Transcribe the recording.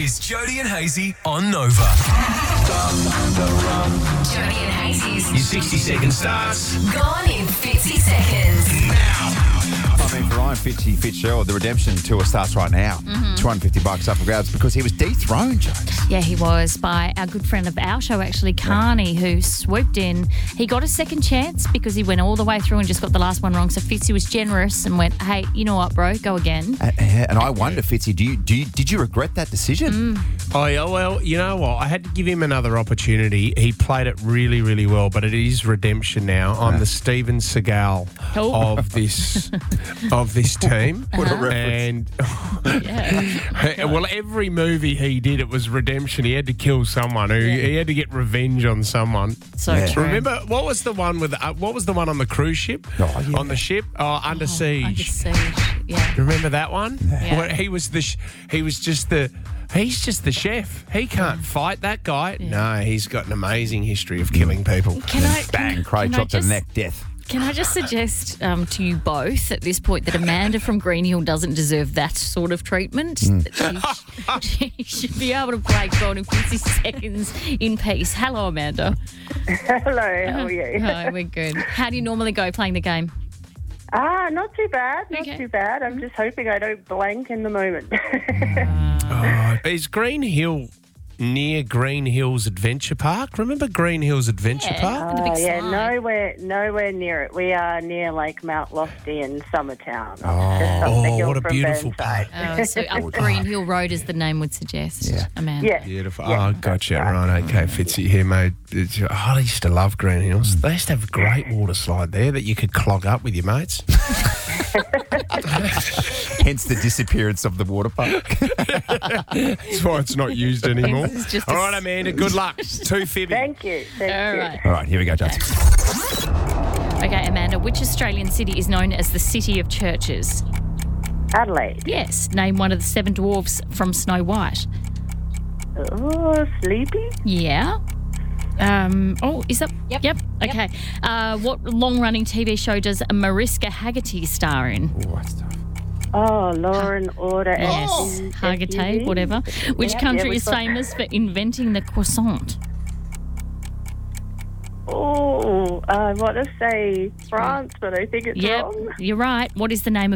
is Jody and Hazy on Nova. Jody and Hazy's Your 60-second starts gone in 50 seconds. now. I mean, for Ryan Fitzgerald, the redemption tour starts right now. $250 up for grabs because he was dethroned, Jones. Yeah, he was, by our good friend of our show, actually, Carney, who swooped in. He got a second chance because he went all the way through and just got the last one wrong. So Fitzy was generous and went, hey, you know what, bro, go again. And I wonder, Fitzy, did you regret that decision? Oh, yeah, well, you know what? I had to give him another opportunity. He played it really, really well, but it is redemption now. I'm the Steven Seagal Oh. of this team. What a reference. And Yeah. well, every movie he did, it was redemption. He had to kill someone. He had to get revenge on someone. So Yeah. true. Remember what was the one with? What was the one on the cruise ship? Oh, yeah. On the ship, Under Siege. Under siege, yeah. Remember that one? Yeah. Where he was just the chef. He can't fight that guy. No, he's got an amazing history of killing people. Bang, Craig can I dropped to the just- neck, death. Can I just suggest to you both at this point that Amanda from Green Hill doesn't deserve that sort of treatment? That she should be able to play God in 50 seconds in peace. Hello, Amanda. Hello, how are you? Hi, we're good. How do you normally go playing the game? Not too bad, not Okay. too bad. I'm just hoping I don't blank in the moment. Is Green Hill near Green Hills Adventure Park? Remember Green Hills Adventure Yeah. Park? The big yeah, slide. nowhere near it. We are near like Mount Lofty in Summertown. Just up the Oh, hill what a from beautiful Burnside. So up Green Hill Road, as the name would suggest, Yeah. Amanda. Yeah. Beautiful. Yeah, Oh, gotcha. that's Right. Okay, Fitzy here, mate. I used to love Green Hills. They used to have a great water slide there that you could clog up with your mates. Hence the disappearance of the water park. That's why it's not used anymore. This is just All a- right, Amanda. Good luck. 250. Thank you. Thank All you. right. All right, here we go, Jones. Okay, Amanda, which Australian city is known as the City of Churches? Adelaide. Yes. Name one of the 7 dwarfs from Snow White. Oh, sleepy? Yeah. Is that? Yep. Okay. What long-running TV show does Mariska Hargitay star in? Oh, that's tough. Oh, Law and Order. Yes. Hargitay, whatever. Which Yeah, country we've is got- famous for inventing the croissant? Oh, I want to say France, but I think it's Yep. wrong. You're right. What is the name of